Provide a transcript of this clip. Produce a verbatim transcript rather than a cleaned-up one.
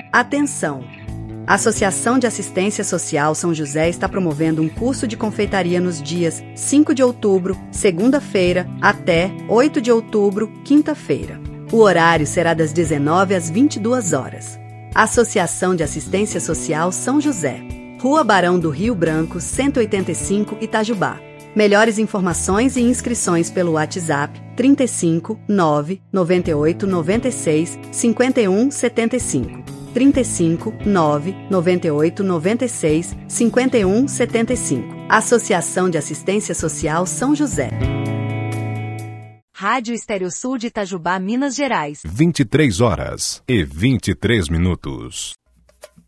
Atenção! A Associação de Assistência Social São José está promovendo um curso de confeitaria nos dias cinco de outubro, segunda-feira, até oito de outubro, quinta-feira. O horário será das dezenove às vinte e duas horas. Associação de Assistência Social São José. Rua Barão do Rio Branco, cento e oitenta e cinco, Itajubá. Melhores informações e inscrições pelo WhatsApp trinta e cinco, nove, noventa e oito, noventa e seis, cinquenta e um, setenta e cinco. trinta e cinco, nove, noventa e oito, noventa e seis, cinquenta e um, setenta e cinco. Associação de Assistência Social São José. Rádio Estéreo Sul de Itajubá, Minas Gerais. vinte e três horas e vinte e três minutos.